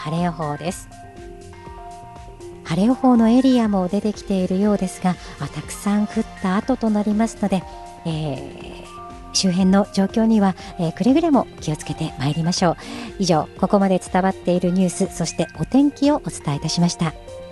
晴れ予報です。晴れ予報のエリアも出てきているようですが、たくさん降った後となりますので、周辺の状況には、くれぐれも気をつけてまいりましょう。以上、ここまで伝わっているニュース、そしてお天気をお伝えいたしました。